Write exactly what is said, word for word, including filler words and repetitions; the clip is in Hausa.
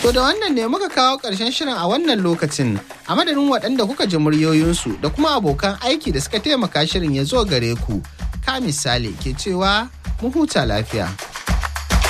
To da wannan ne muka kawo ƙarshen shirin a wannan lokacin a madadin waɗanda kuka ji muryoyinsu da kuma abokan aiki da suka taimaka shirin ya zo gare ku. Ka misali ke cewa mu huta lafiya.